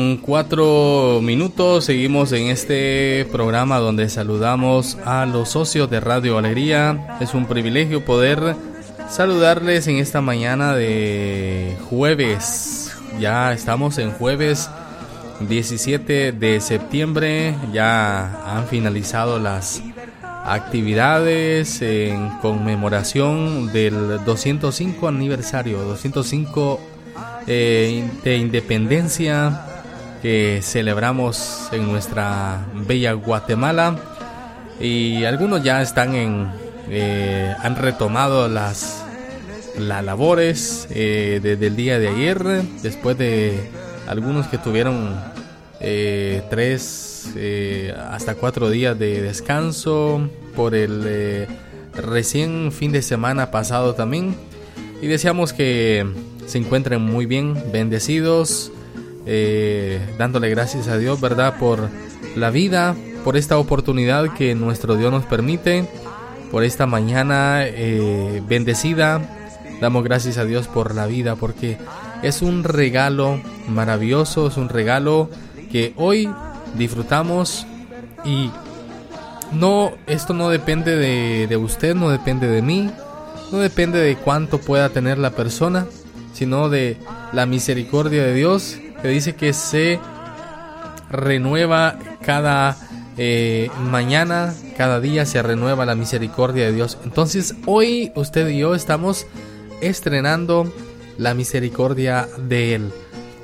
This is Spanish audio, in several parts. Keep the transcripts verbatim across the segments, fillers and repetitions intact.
Cuatro minutos, seguimos en este programa donde saludamos a los socios de Radio Alegría. Es un privilegio poder saludarles en esta mañana de jueves. Ya estamos en jueves diecisiete de septiembre, ya han finalizado las actividades en conmemoración del doscientos cinco aniversario, doscientos cinco eh, de independencia que celebramos en nuestra bella Guatemala, y algunos ya están en eh, han retomado las las labores eh, desde el día de ayer, después de algunos que tuvieron eh, tres eh, hasta cuatro días de descanso por el eh, recién fin de semana pasado también, y deseamos que se encuentren muy bien, bendecidos. Eh, dándole gracias a Dios, ¿verdad?, por la vida, por esta oportunidad que nuestro Dios nos permite, por esta mañana eh, bendecida. Damos gracias a Dios por la vida, porque es un regalo maravilloso, es un regalo que hoy disfrutamos, y no, esto no depende de, de usted, no depende de mí, no depende de cuánto pueda tener la persona, sino de la misericordia de Dios, que dice que se renueva cada eh, mañana, cada día se renueva la misericordia de Dios. Entonces hoy usted y yo estamos estrenando la misericordia de Él.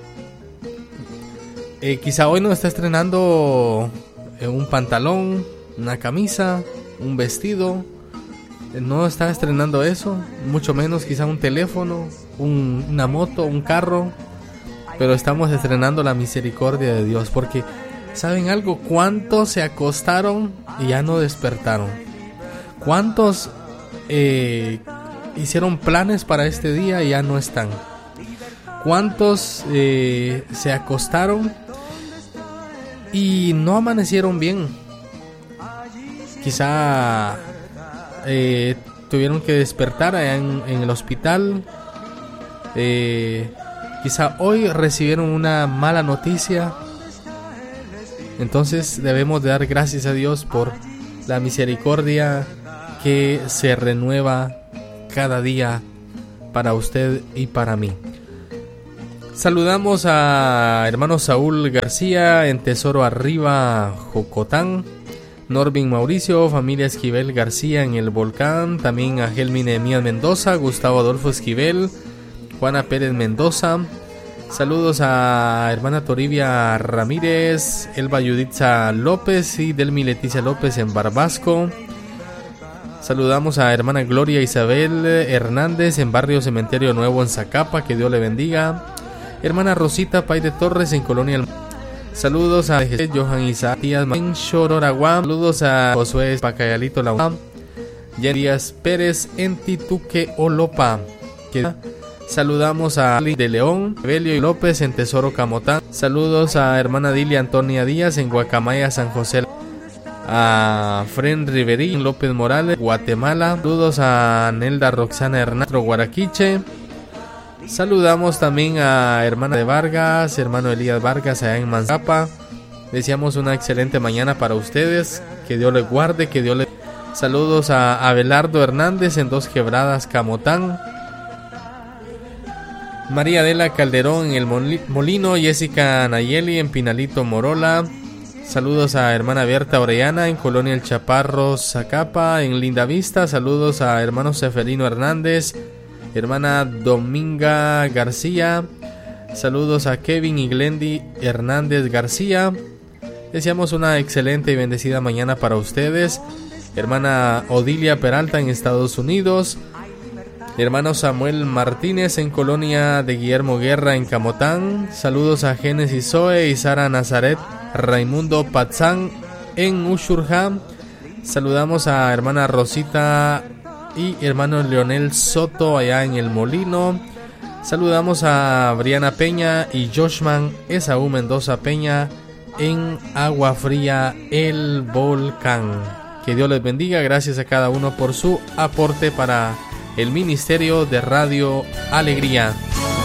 Eh, quizá hoy no está estrenando eh, un pantalón, una camisa, un vestido. Eh, no está estrenando eso, mucho menos quizá un teléfono, un, una moto, un carro. Pero estamos estrenando la misericordia de Dios, porque ¿saben algo? ¿Cuántos se acostaron y ya no despertaron? ¿Cuántos eh, hicieron planes para este día y ya no están? ¿Cuántos eh, se acostaron y no amanecieron bien? Quizá eh, tuvieron que despertar allá en, en el hospital. Eh... Quizá hoy recibieron una mala noticia. Entonces debemos de dar gracias a Dios por la misericordia que se renueva cada día para usted y para mí. Saludamos a hermano Saúl García en Tesoro Arriba, Jocotán. Norvin Mauricio, familia Esquivel García en El Volcán. También a Gelmin Nehemías Mendoza, Gustavo Adolfo Esquivel, Juana Pérez Mendoza. Saludos a hermana Toribia Ramírez, Elba Yuditza López y Delmi Leticia López en Barbasco. Saludamos a hermana Gloria Isabel Hernández en Barrio Cementerio Nuevo en Zacapa, que Dios le bendiga. Hermana Rosita Paide Torres en Colonia. Saludos a Johan Isaac Díaz en Chororaguá. Saludos a Josué Pacayalito La Díaz Pérez en Tituque Olopa. Saludamos a Ali de León, Evelio y López en Tesoro Camotán. Saludos a hermana Dilia Antonia Díaz en Guacamaya, San José. A Fren Riverí en López Morales, Guatemala. Saludos a Nelda Roxana Hernández, Guaraquiche. Saludamos también a hermana de Vargas, hermano Elías Vargas allá en Manzapa. Deseamos una excelente mañana para ustedes. Que Dios les guarde, que Dios les... Saludos a Abelardo Hernández en Dos Quebradas, Camotán. María Adela Calderón en El Molino, Jessica Nayeli en Pinalito, Morola. Saludos a hermana Berta Orellana en Colonia El Chaparro, Zacapa, en Linda Vista. Saludos a hermano Seferino Hernández, hermana Dominga García. Saludos a Kevin y Glendy Hernández García. Deseamos una excelente y bendecida mañana para ustedes. Hermana Odilia Peralta en Estados Unidos. Hermano Samuel Martínez en Colonia de Guillermo Guerra en Camotán. Saludos a Génesis Zoe y Sara Nazaret Raimundo Patzán en Ushurjá. Saludamos a hermana Rosita y hermano Leonel Soto allá en El Molino. Saludamos a Briana Peña y Joshman Esaú Mendoza Peña en Agua Fría El Volcán. Que Dios les bendiga. Gracias a cada uno por su aporte para el Ministerio de Radio Alegría.